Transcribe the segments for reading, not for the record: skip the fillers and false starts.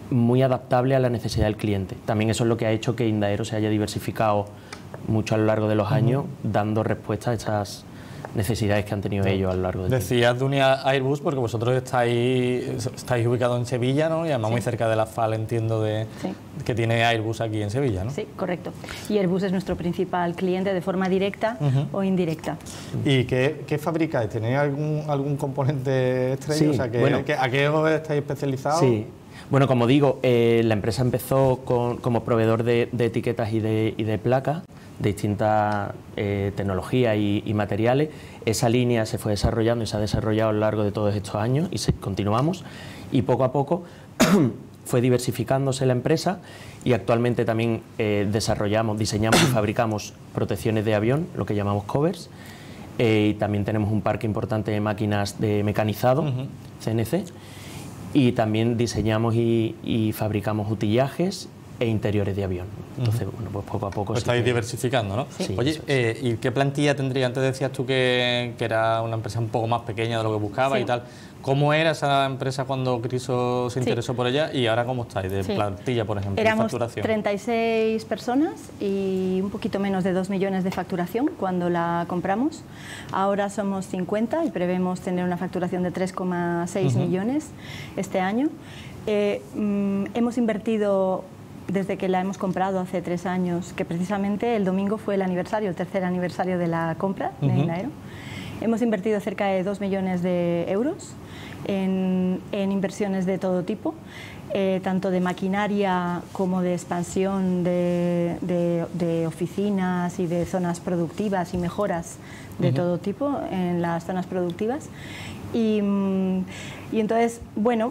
muy adaptable a la necesidad del cliente. También eso es lo que ha hecho que Indaero se haya diversificado mucho a lo largo de los años, dando respuesta a estas necesidades que han tenido ellos a lo largo del tiempo. Decías de unir a Airbus porque vosotros estáis ubicados en Sevilla, ¿no? Y además muy cerca de la FAL, entiendo, que tiene Airbus aquí en Sevilla, ¿no? Sí, correcto. Y Airbus es nuestro principal cliente de forma directa o indirecta. ¿Y qué fabricáis? ¿Tenéis algún componente estrella? Sí, O sea, ¿a qué os estáis especializados? Sí. Bueno, como digo, la empresa empezó como proveedor de etiquetas y de placas de distintas tecnologías y materiales. Esa línea se fue desarrollando y se ha desarrollado a lo largo de todos estos años y continuamos. Y poco a poco fue diversificándose la empresa y actualmente también diseñamos y fabricamos protecciones de avión, lo que llamamos covers. Y también tenemos un parque importante de máquinas de mecanizado, CNC. Y también diseñamos y fabricamos utillajes e interiores de avión. Entonces, bueno, pues poco a poco... Pues estáis diversificando, ¿no? Sí. Oye, ¿y qué plantilla tendría? Antes decías tú que era una empresa un poco más pequeña de lo que buscabas y tal. ¿Cómo era esa empresa cuando Criso se interesó por ella y ahora cómo estáis de plantilla, por ejemplo, de facturación? 36 personas y un poquito menos de 2 millones de facturación cuando la compramos. Ahora somos 50 y prevemos tener una facturación de 3,6 millones este año. Hemos invertido desde que la hemos comprado hace 3 años, que precisamente el domingo fue el aniversario, el tercer aniversario de la compra de Indaero. Hemos invertido cerca de 2 millones de euros en inversiones de todo tipo, tanto de maquinaria como de expansión de oficinas y de zonas productivas y mejoras de todo tipo en las zonas productivas. Y entonces, bueno,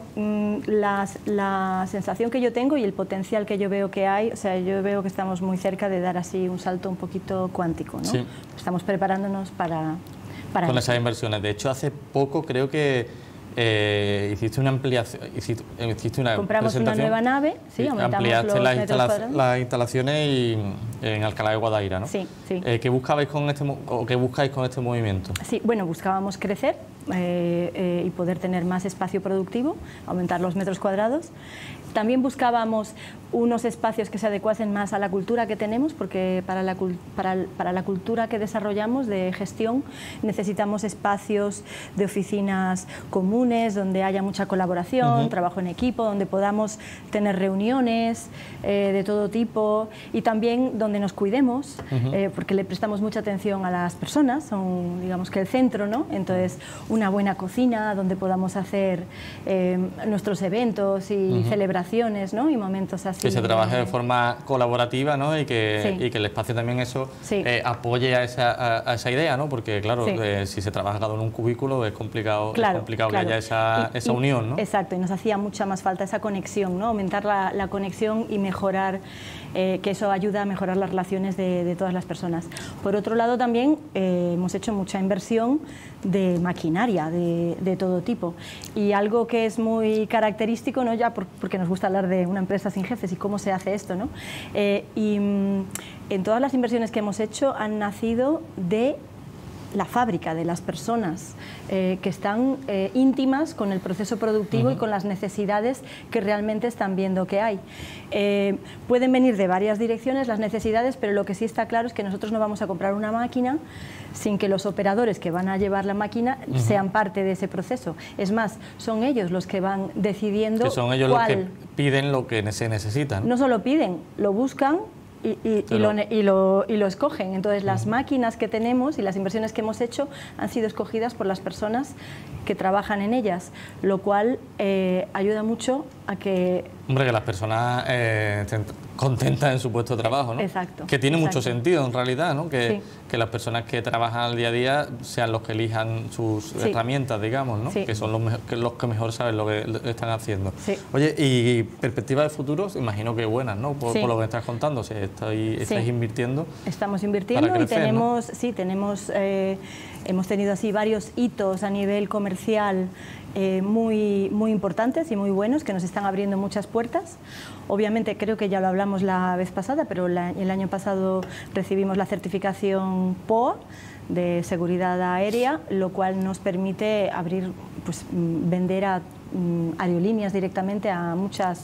la sensación que yo tengo y el potencial que yo veo que hay, o sea, yo veo que estamos muy cerca de dar así un salto un poquito cuántico, ¿no? Sí. Estamos preparándonos para con esas inversiones. De hecho, hace poco creo que hiciste una ampliación, compramos una nueva nave, sí, ampliaste las instalaciones en Alcalá de Guadaira, ¿no? Sí, sí. ¿Qué buscabais qué buscáis con este movimiento? Sí, bueno, buscábamos crecer y poder tener más espacio productivo, aumentar los metros cuadrados. También buscábamos unos espacios que se adecuasen más a la cultura que tenemos, porque para la cultura que desarrollamos de gestión necesitamos espacios de oficinas comunes, donde haya mucha colaboración, trabajo en equipo, donde podamos tener reuniones de todo tipo y también donde nos cuidemos, porque le prestamos mucha atención a las personas, son, digamos, que el centro, ¿no? Entonces, una buena cocina donde podamos hacer nuestros eventos y celebraciones, ¿no? Y momentos así. Que se trabaje de forma colaborativa, ¿no? Y que el espacio también apoye a esa idea, ¿no? Porque, claro, si se trabaja cada uno en un cubículo es complicado, que haya esa unión, ¿no? Exacto, y nos hacía mucha más falta esa conexión, ¿no? Aumentar la conexión y mejorar, que eso ayuda a mejorar las relaciones de todas las personas. Por otro lado, también hemos hecho mucha inversión de maquinaria de todo tipo. Y algo que es muy característico, ¿no? Ya porque nos gusta hablar de una empresa sin jefes y cómo se hace esto, ¿no? En todas las inversiones que hemos hecho han nacido de la fábrica, de las personas que están íntimas con el proceso productivo y con las necesidades que realmente están viendo que hay. Pueden venir de varias direcciones las necesidades, pero lo que sí está claro es que nosotros no vamos a comprar una máquina sin que los operadores que van a llevar la máquina sean parte de ese proceso. Es más, son ellos los que van decidiendo que son ellos los que piden lo que se necesita, ¿no? No solo piden, lo buscan y lo escogen. Entonces, las máquinas que tenemos y las inversiones que hemos hecho han sido escogidas por las personas que trabajan en ellas, lo cual ayuda mucho a que... Hombre, que las personas estén contentas en su puesto de trabajo, ¿no? Exacto. Que tiene mucho sentido, en realidad, ¿no? Que las personas que trabajan al día a día sean los que elijan sus herramientas, digamos, ¿no? Que son los que mejor saben lo que están haciendo. Oye, y perspectivas de futuro, imagino que buenas, ¿no? Por lo que me estás contando, estáis invirtiendo. Estamos invirtiendo para crecer, y tenemos, hemos tenido así varios hitos a nivel comercial muy importantes y muy buenos, que nos están abriendo muchas puertas. Obviamente, creo que ya lo hablamos la vez pasada, pero el año pasado recibimos la certificación POA de seguridad aérea, lo cual nos permite abrir, vender a aerolíneas directamente a muchas